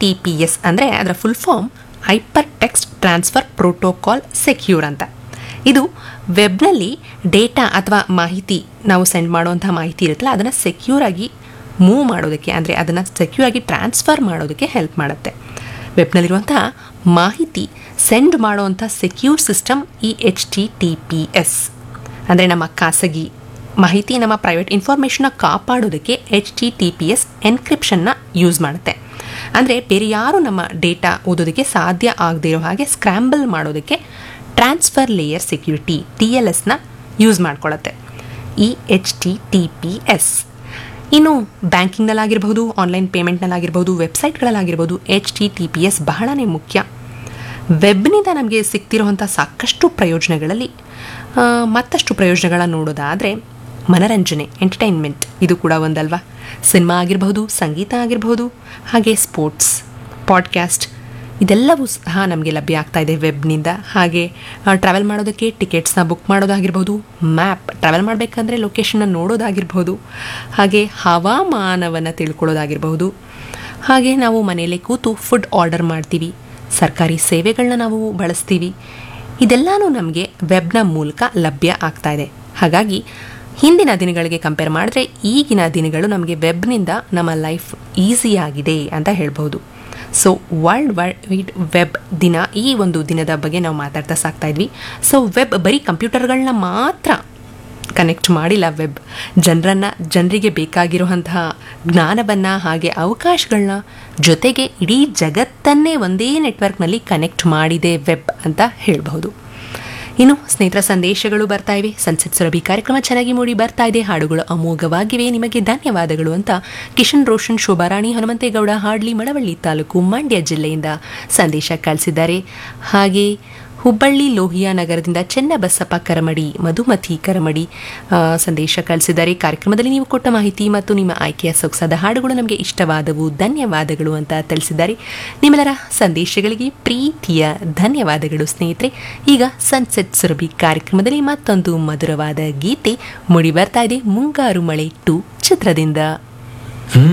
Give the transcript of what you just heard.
HTTPS ಅಂದರೆ ಅದರ full form hyper text transfer protocol secure ಅಂತ. ಇದು ವೆಬ್ನಲ್ಲಿ ಡೇಟಾ ಅಥವಾ ಮಾಹಿತಿ ನಾವು ಸೆಂಡ್ ಮಾಡುವಂಥ ಮಾಹಿತಿ ಇರುತ್ತಲ್ಲ ಅದನ್ನು ಸೆಕ್ಯೂರಾಗಿ ಮೂವ್ ಮಾಡೋದಕ್ಕೆ, ಅಂದರೆ ಅದನ್ನು ಸೆಕ್ಯೂರಾಗಿ ಟ್ರಾನ್ಸ್ಫರ್ ಮಾಡೋದಕ್ಕೆ ಹೆಲ್ಪ್ ಮಾಡುತ್ತೆ. ವೆಬ್ನಲ್ಲಿರುವಂತಹ ಮಾಹಿತಿ ಸೆಂಡ್ ಮಾಡುವಂಥ ಸೆಕ್ಯೂರ್ ಸಿಸ್ಟಮ್ ಈ HTTPS. ಅಂದರೆ ನಮ್ಮ ಖಾಸಗಿ ಮಾಹಿತಿ, ನಮ್ಮ ಪ್ರೈವೇಟ್ ಇನ್ಫಾರ್ಮೇಷನ್ನ ಕಾಪಾಡೋದಕ್ಕೆ HTTPS ಎನ್ಕ್ರಿಪ್ಷನ್ನ ಯೂಸ್ ಮಾಡುತ್ತೆ. ಅಂದರೆ ಬೇರೆ ಯಾರು ನಮ್ಮ ಡೇಟಾ ಓದೋದಕ್ಕೆ ಸಾಧ್ಯ ಆಗದೇ ಇರೋ ಹಾಗೆ ಸ್ಕ್ರ್ಯಾಂಬಲ್ ಮಾಡೋದಕ್ಕೆ ಟ್ರಾನ್ಸ್ಫರ್ ಲೇಯರ್ ಸೆಕ್ಯೂರಿಟಿ TLSನ ಯೂಸ್ ಮಾಡ್ಕೊಳ್ಳುತ್ತೆ ಈ HTTPS. ಇನ್ನು ಬ್ಯಾಂಕಿಂಗ್ನಲ್ಲಾಗಿರ್ಬೋದು, ಆನ್ಲೈನ್ ಪೇಮೆಂಟ್ನಲ್ಲಾಗಿರ್ಬೋದು, ವೆಬ್ಸೈಟ್ಗಳಲ್ಲಾಗಿರ್ಬೋದು HTTPS ಬಹಳನೇ ಮುಖ್ಯ. ವೆಬ್ನಿಂದ ನಮಗೆ ಸಿಗ್ತಿರುವಂಥ ಸಾಕಷ್ಟು ಪ್ರಯೋಜನಗಳಲ್ಲಿ ಮತ್ತಷ್ಟು ಪ್ರಯೋಜನಗಳನ್ನ ನೋಡೋದಾದರೆ ಮನರಂಜನೆ, ಎಂಟರ್ಟೈನ್ಮೆಂಟ್ ಇದು ಕೂಡ ಒಂದಲ್ವಾ. ಸಿನಿಮಾ ಆಗಿರಬಹುದು, ಸಂಗೀತ ಆಗಿರಬಹುದು, ಹಾಗೆ ಸ್ಪೋರ್ಟ್ಸ್, ಪಾಡ್ಕ್ಯಾಸ್ಟ್ ಇದೆಲ್ಲವೂ ಸಹ ನಮಗೆ ಲಭ್ಯ ಆಗ್ತಾ ಇದೆ ವೆಬ್ನಿಂದ. ಹಾಗೆ ಟ್ರಾವೆಲ್ ಮಾಡೋದಕ್ಕೆ ಟಿಕೆಟ್ಸ್ನ ಬುಕ್ ಮಾಡೋದಾಗಿರ್ಬೋದು, ಮ್ಯಾಪ್ ಟ್ರಾವೆಲ್ ಮಾಡಬೇಕಂದ್ರೆ ಲೊಕೇಶನ್ನ ನೋಡೋದಾಗಿರ್ಬೋದು, ಹಾಗೆ ಹವಾಮಾನವನ್ನು ತಿಳ್ಕೊಳ್ಳೋದಾಗಿರ್ಬೋದು, ಹಾಗೆ ನಾವು ಮನೆಯಲ್ಲೇ ಕೂತು ಫುಡ್ ಆರ್ಡರ್ ಮಾಡ್ತೀವಿ, ಸರ್ಕಾರಿ ಸೇವೆಗಳನ್ನ ನಾವು ಬಳಸ್ತೀವಿ. ಇದೆಲ್ಲನೂ ನಮಗೆ ವೆಬ್ನ ಮೂಲಕ ಲಭ್ಯ ಆಗ್ತಾ ಇದೆ. ಹಾಗಾಗಿ ಹಿಂದಿನ ದಿನಗಳಿಗೆ ಕಂಪೇರ್ ಮಾಡಿದ್ರೆ ಈಗಿನ ದಿನಗಳು ನಮಗೆ ವೆಬ್ನಿಂದ ನಮ್ಮ ಲೈಫ್ ಈಸಿಯಾಗಿದೆ ಅಂತ ಹೇಳ್ಬೋದು. ಸೊ ವರ್ಲ್ಡ್ ವೈಡ್ ವೆಬ್ ದಿನ, ಈ ಒಂದು ದಿನದ ಬಗ್ಗೆ ನಾವು ಮಾತಾಡ್ತಾ ಸಾಕ್ತಾ ಇದ್ವಿ. ಸೊ ವೆಬ್ ಬರೀ ಕಂಪ್ಯೂಟರ್ಗಳನ್ನ ಮಾತ್ರ ಕನೆಕ್ಟ್ ಮಾಡಿಲ್ಲ. ವೆಬ್ ಜನರಿಗೆ ಬೇಕಾಗಿರುವಂತಹ ಜ್ಞಾನವನ್ನು ಹಾಗೆ ಅವಕಾಶಗಳನ್ನ ಜೊತೆಗೆ ಇಡೀ ಜಗತ್ತನ್ನೇ ಒಂದೇ ನೆಟ್ವರ್ಕ್ನಲ್ಲಿ ಕನೆಕ್ಟ್ ಮಾಡಿದೆ ವೆಬ್ ಅಂತ ಹೇಳಬಹುದು. ಇನ್ನು ಸ್ನೇಹಿತರ ಸಂದೇಶಗಳು ಬರ್ತಾ ಇವೆ. ಸನ್ಸೆಟ್ ಸುರಭಿ ಕಾರ್ಯಕ್ರಮ ಚೆನ್ನಾಗಿ ಮೂಡಿ ಬರ್ತಾ ಇದೆ, ಹಾಡುಗಳು ಅಮೋಘವಾಗಿವೆ, ನಿಮಗೆ ಧನ್ಯವಾದಗಳು ಅಂತ ಕಿಶನ್ ರೋಷನ್, ಶೋಭಾರಾಣಿ, ಹನುಮಂತೇಗೌಡ, ಹಾಡ್ಲಿ, ಮಳವಳ್ಳಿ ತಾಲೂಕು, ಮಂಡ್ಯ ಜಿಲ್ಲೆಯಿಂದ ಸಂದೇಶ ಕಳಿಸಿದ್ದಾರೆ. ಹಾಗೆ ಹುಬ್ಬಳ್ಳಿ ಲೋಹಿಯಾ ನಗರದಿಂದ ಚೆನ್ನಬಸಪ್ಪ ಕರಮಡಿ, ಮಧುಮತಿ ಕರಮಡಿ ಸಂದೇಶ ಕಳಿಸಿದ್ದಾರೆ. ಕಾರ್ಯಕ್ರಮದಲ್ಲಿ ನೀವು ಕೊಟ್ಟ ಮಾಹಿತಿ ಮತ್ತು ನಿಮ್ಮ ಆಯ್ಕೆಯ ಸೊಗಸಾದ ಹಾಡುಗಳು ನಮಗೆ ಇಷ್ಟವಾದವು, ಧನ್ಯವಾದಗಳು ಅಂತ ತಿಳಿಸಿದ್ದಾರೆ. ನಿಮ್ಮೆಲ್ಲರ ಸಂದೇಶಗಳಿಗೆ ಪ್ರೀತಿಯ ಧನ್ಯವಾದಗಳು ಸ್ನೇಹಿತರೆ. ಈಗ ಸನ್ಸೆಟ್ ಸುರಭಿ ಕಾರ್ಯಕ್ರಮದಲ್ಲಿ ಮತ್ತೊಂದು ಮಧುರವಾದ ಗೀತೆ ಮೂಡಿ ಬರ್ತಾ ಇದೆ, ಮುಂಗಾರು ಮಳೆ 2 ಚಿತ್ರದಿಂದ.